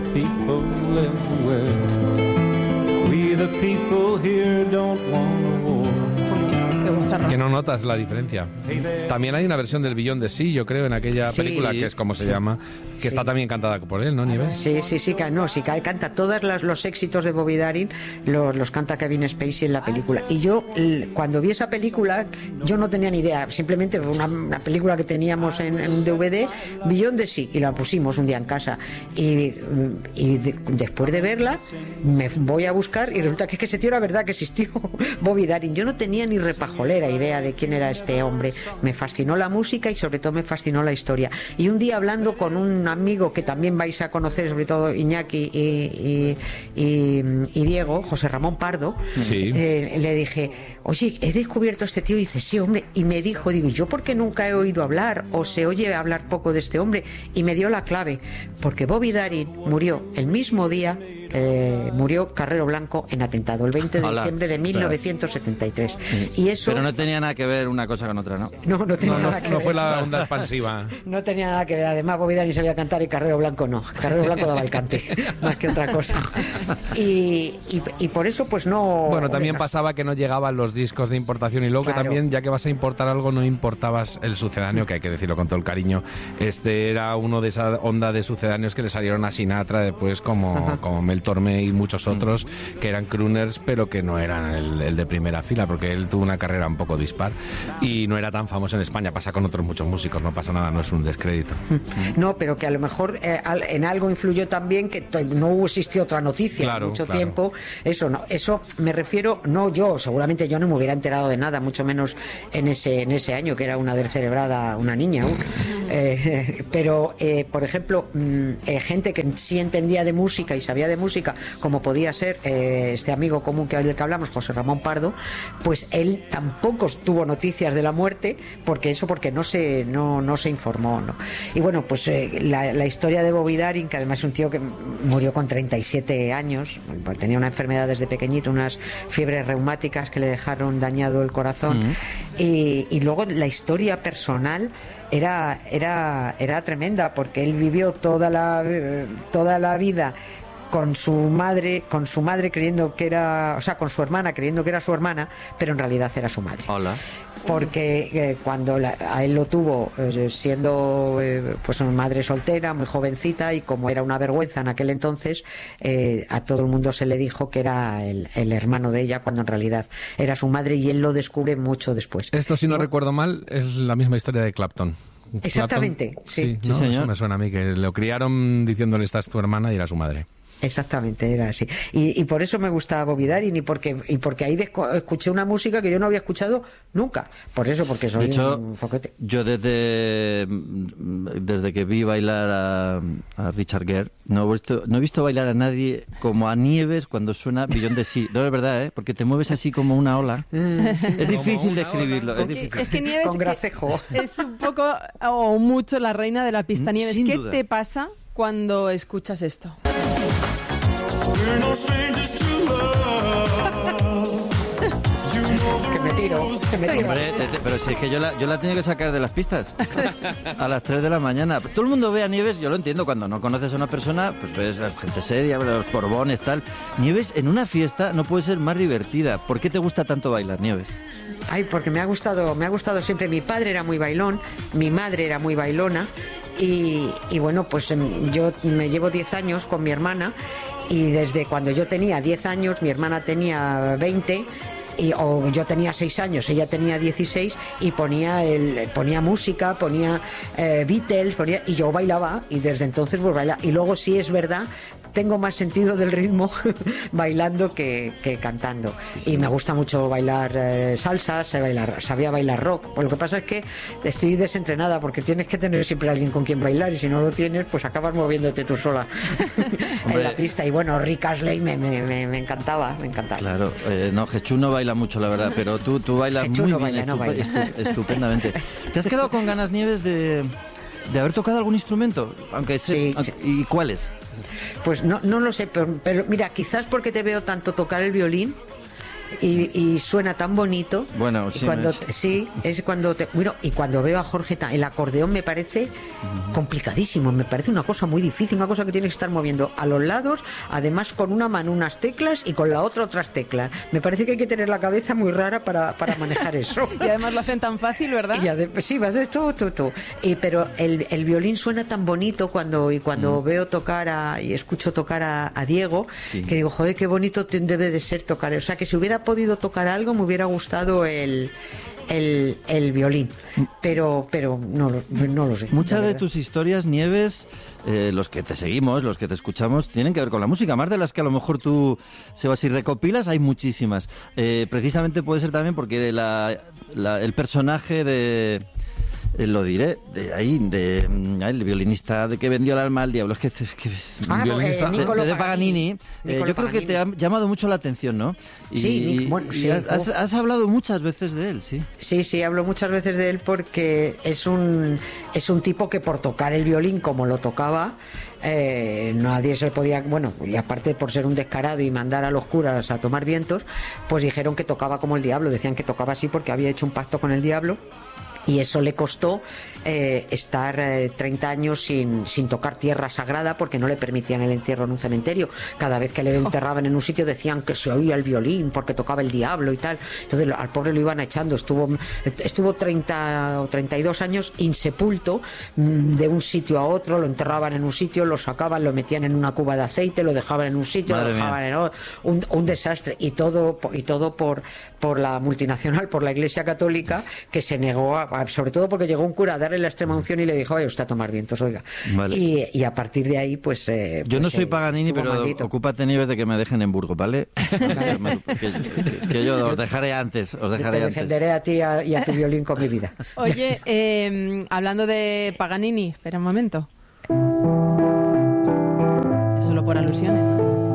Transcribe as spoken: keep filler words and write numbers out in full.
people live with. We the people here don't want a war. Que no notas la diferencia. También hay una versión del Billón de Sí, yo creo, en aquella sí, película, que es como se sí. llama, que sí. está también cantada por él, ¿no, Nieves? Sí, sí, sí, no, sí, canta todos los éxitos de Bobby Darin, los, los canta Kevin Spacey en la película. Y yo, cuando vi esa película, yo no tenía ni idea, simplemente una, una película que teníamos en, en un D V D, Billón de Sí, y la pusimos un día en casa. Y, y de, después de verla, me voy a buscar y resulta que es que ese tío era verdad que existió Bobby Darin. Yo no tenía ni repajolera idea de quién era este hombre. Me fascinó la música y sobre todo me fascinó la historia. Y un día hablando con un amigo que también vais a conocer, sobre todo Iñaki y, y, y, y Diego, José Ramón Pardo, sí. eh, le dije, oye, he descubierto a este tío, y dice, sí, hombre, y me dijo, digo, yo porque nunca he oído hablar o se oye hablar poco de este hombre, y me dio la clave, porque Bobby Darin murió el mismo día, eh, murió Carrero Blanco en atentado, el veinte de Hola. diciembre de mil novecientos setenta y tres. Sí. Y eso... Pero no tenía nada que ver una cosa con otra, ¿no? No, no tenía no, nada no, que no ver. fue la onda expansiva. No tenía nada que ver. Además, Bobby Darin sabía cantar y Carrero Blanco no. Carrero Blanco daba el cante, más que otra cosa. Y, y, y por eso, pues no... Bueno, también pasaba que no llegaban los discos de importación y luego Claro. que también, ya que vas a importar algo, no importabas el sucedáneo, que hay que decirlo con todo el cariño. Este era uno de esa onda de sucedáneos que le salieron a Sinatra después, como, como Mel Tormé y muchos otros, que eran crooners, pero que no eran el, el de primera fila, porque él tuvo una carrera un poco dispar y no era tan famoso en España. Pasa con otros muchos músicos, no pasa nada, no es un descrédito. No, pero que a lo mejor eh, al, en algo influyó también que t- no existió otra noticia Claro, mucho claro. tiempo. Eso no, eso me refiero, no yo, seguramente yo no me hubiera enterado de nada, mucho menos en ese en ese año que era una descerebrada, una niña aún. Eh, pero, eh, por ejemplo, mm, eh, gente que sí entendía de música y sabía de música, como podía ser eh, este amigo común que del que hablamos, José Ramón Pardo, pues él tampoco tuvo noticias de la muerte, porque eso porque no se no no se informó, ¿no? Y bueno, pues eh, la, la historia de Bobby Darin, que además es un tío que murió con treinta y siete años, pues tenía una enfermedad desde pequeñito, unas fiebres reumáticas que le dejaron dañado el corazón, mm. y, y luego la historia personal era era era tremenda, porque él vivió toda la toda la vida con su madre, con su madre creyendo que era, o sea, con su hermana creyendo que era su hermana, pero en realidad era su madre. Hola. Porque eh, cuando la, a él lo tuvo eh, siendo eh, pues una madre soltera, muy jovencita, y como era una vergüenza en aquel entonces, eh, a todo el mundo se le dijo que era el, el hermano de ella, cuando en realidad era su madre, y él lo descubre mucho después. Esto, si no y, recuerdo mal, es la misma historia de Clapton. Exactamente, Clapton, sí. sí, ¿no? Sí, señor. Eso me suena a mí, que lo criaron diciéndole esta es tu hermana y era su madre. Exactamente, era así. Y, y por eso me gusta Bobby Darin, y porque, y porque ahí desco- escuché una música que yo no había escuchado nunca. Por eso, porque soy De hecho, un foquete. yo desde, desde que vi bailar a, a Richard Gere, no he, visto, no he visto bailar a nadie como a Nieves cuando suena Billón de Sí. No, es verdad, ¿eh? Porque te mueves así como una ola. Es difícil describirlo. Es difícil. Es que Nieves Con gracejo. es un poco o mucho la reina de la pista. Nieves, Sin ¿qué duda. te pasa cuando escuchas esto? We're no strangers to love. You know the Que me tiro, que me tiro. Hombre, te- te- pero si es que yo la, yo la tenía que sacar de las pistas a las tres de la mañana. Todo el mundo ve a Nieves, yo lo entiendo, cuando no conoces a una persona, pues ves a gente seria, los borbones, tal. Nieves en una fiesta no puede ser más divertida. ¿Por qué te gusta tanto bailar, Nieves? Ay, porque me ha gustado, me ha gustado siempre. Mi padre era muy bailón, mi madre era muy bailona, y, y bueno, pues em, yo me llevo diez años con mi hermana, y desde cuando yo tenía diez años, mi hermana tenía veinte, y, o yo tenía seis años, ella tenía dieciséis, y ponía el, ponía música, ponía eh, Beatles, ponía, y yo bailaba, y desde entonces pues bailaba. Y luego sí es verdad, tengo más sentido del ritmo bailando que, que cantando. Y me gusta mucho bailar eh, salsa, sé bailar, sabía bailar rock. Pues lo que pasa es que estoy desentrenada, porque tienes que tener siempre alguien con quien bailar, y si no lo tienes, pues acabas moviéndote tú sola en la pista. Y bueno, Rick Astley me, me, me, me encantaba, me encantaba. Claro, eh, no, Jechú no baila mucho, la verdad, pero tú, tú bailas Jechú muy no bien, baila, no estupe- baila. estu- estupendamente. ¿Te has quedado con ganas, Nieves, de, de haber tocado algún instrumento? Aunque sé, Sí, aunque- sí. ¿Y cuáles? Pues no, no lo sé, pero, pero mira, quizás porque te veo tanto tocar el violín, y, y suena tan bonito. Bueno, y sí, cuando es... sí, es cuando te, bueno, y cuando veo a Jorge, el acordeón me parece uh-huh. complicadísimo, me parece una cosa muy difícil, una cosa que tienes que estar moviendo a los lados, además con una mano unas teclas y con la otra otras teclas. Me parece que hay que tener la cabeza muy rara para, para manejar eso. Y además lo hacen tan fácil, ¿verdad? Y además, sí, va de todo, todo, todo. Y, pero el, el violín suena tan bonito cuando y cuando mm. veo tocar a, y escucho tocar a, a Diego, sí. que digo, joder, qué bonito te, debe de ser tocar. O sea, que si hubiera podido tocar algo, me hubiera gustado el... El, el violín, pero pero no, no lo sé. Muchas de tus historias, Nieves, eh, los que te seguimos, los que te escuchamos, tienen que ver con la música, más de las que a lo mejor tú, Sebas, si recopilas, hay muchísimas. Eh, precisamente puede ser también porque la, la, el personaje de... Eh, lo diré, de ahí, de, de el violinista de que vendió el alma al diablo, es que, es que es ah, violinista eh, de, de Paganini, Paganini. Eh, yo creo Paganini. que te ha llamado mucho la atención, ¿no? Y, sí, bueno, sí. Y has, has hablado muchas veces de él, sí. Sí, sí, hablo muchas veces de él porque es un, es un tipo que por tocar el violín como lo tocaba, Eh, nadie se podía, bueno, y aparte por ser un descarado y mandar a los curas a tomar vientos, pues dijeron que tocaba como el diablo, decían que tocaba así porque había hecho un pacto con el diablo. Y eso le costó eh, estar eh, treinta años sin, sin tocar tierra sagrada porque no le permitían el entierro en un cementerio. Cada vez que le enterraban en un sitio decían que se oía el violín porque tocaba el diablo y tal. Entonces al pobre lo iban echando. Estuvo estuvo treinta o treinta y dos años insepulto, de un sitio a otro. Lo enterraban en un sitio, lo sacaban, lo metían en una cuba de aceite, lo dejaban en un sitio, Madre lo dejaban mía. en otro. Un, un desastre. Y todo, y todo por, por la multinacional, por la Iglesia Católica, que se negó a, sobre todo porque llegó un cura a darle la extrema unción y le dijo, oye, usted a tomar vientos, oiga. Vale. Y, y a partir de ahí, pues... Eh, yo pues, no soy eh, Paganini, pero maldito. Ocúpate, Nieves, de que me dejen en Burgos, ¿vale? que, que, que yo os dejaré antes, os dejaré Te antes. defenderé a ti y a, y a tu violín con mi vida. Oye, eh, hablando de Paganini, espera un momento. Es solo por alusiones, ¿no?